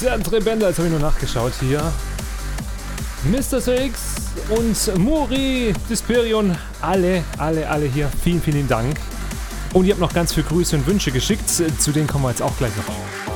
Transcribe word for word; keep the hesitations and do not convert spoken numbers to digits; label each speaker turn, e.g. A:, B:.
A: Sertre Bender, jetzt habe ich nur nachgeschaut hier. Mister Six und Muri, Disperion, alle, alle, alle hier. Vielen, vielen Dank. Und ihr habt noch ganz viele Grüße und Wünsche geschickt. Zu denen kommen wir jetzt auch gleich noch auf.